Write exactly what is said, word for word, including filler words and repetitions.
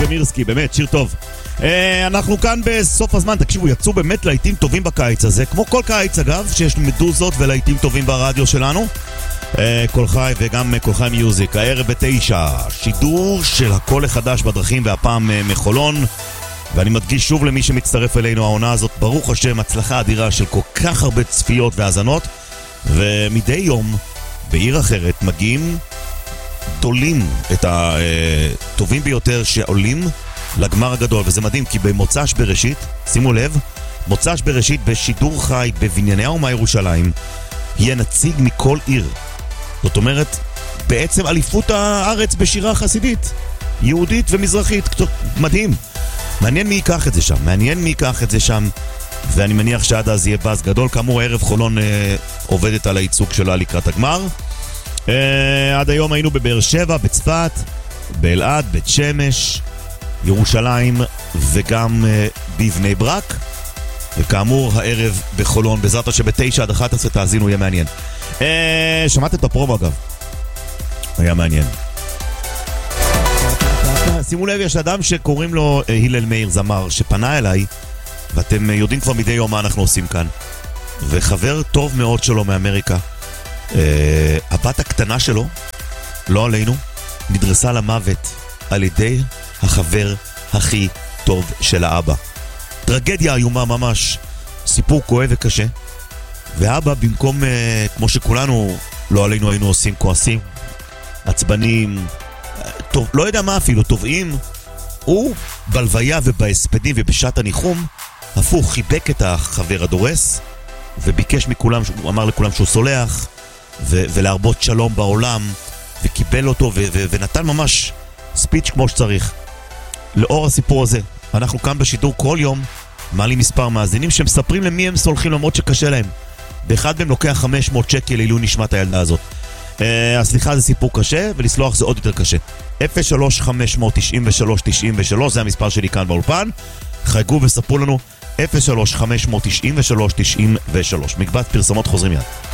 מירסקי, באמת, שיר טוב. אנחנו כאן בסוף הזמן, תקשיבו, יצאו באמת להיטים טובים בקיץ הזה, כמו כל קיץ אגב, שיש מדוזות ולהיטים טובים ברדיו שלנו. כל חי וגם כל חי מיוזיק, הערב בתשע, שידור של הקול החדש בדרכים והפעם מחולון. ואני מדגיש שוב למי שמצטרף אלינו, העונה הזאת ברוך השם הצלחה אדירה של כל כך הרבה צפיות והאזנות, ומדי יום בעיר אחרת מגיעים תולים את הטובים ביותר שעולים לגמר הגדול, וזה מדהים כי במוצ"ש בראשית, שימו לב, מוצ"ש בראשית בשידור חי בבנייני האומה ירושלים יהיה נציג מכל עיר. זאת אומרת בעצם אליפות הארץ בשירה חסידית יהודית ומזרחית. מדהים, מעניין מי ייקח את זה שם, מעניין מי ייקח את זה שם, ואני מניח שעד אז יהיה באז גדול. כאמור הערב חולון אה, עובדת על הייצוג שלה לקראת הגמר. אה, עד היום היינו בבאר שבע, בצפת, באלעד, בית שמש, ירושלים וגם אה, בבני ברק, וכאמור הערב בחולון, בעזרת השם בתשע עד אחת עשרה תאזינו, יהיה מעניין. אה, שמעת את הפרומו אגב? היה מעניין. שימו לב, יש אדם שקוראים לו אה, הלל מאיר זמר שפנה אליי, ואתם יודעים כבר מדי יום מה אנחנו עושים כאן, וחבר טוב מאוד שלו מאמריקה, אה, הבת הקטנה שלו, לא עלינו, נדרסה למוות על ידי החבר הכי טוב של האבא. טרגדיה איומה ממש, סיפור כואב וקשה, ואבא במקום אה, כמו שכולנו לא עלינו היינו עושים, כועסים, עצבנים, טוב, לא יודע מה אפילו, טובעים, הוא בלוויה ובהספדים ובשעת הניחום הפוך, חיבק את החבר הדורס וביקש מכולם, הוא אמר לכולם שהוא סולח ו- ולהרבות שלום בעולם, וקיבל אותו ו- ו- ונתן ממש ספיץ' כמו שצריך. לאור הסיפור הזה אנחנו כאן בשידור כל יום מעלים מספר מאזינים שמספרים למי הם סולחים למרות שקשה להם, באחד מהם לוקח חמש מאות שקל לעילוי נשמת הילדה הזאת. Uh, הסליחה זה סיפור קשה, ולסלוח זה עוד יותר קשה. אפס שלוש חמש תשע שלוש תשע שלוש זה המספר שלי כאן באולפן. חייגו וספרו לנו אפס שלוש חמש תשע שלוש תשע שלוש. מקבץ פרסומות, חוזרים מיד.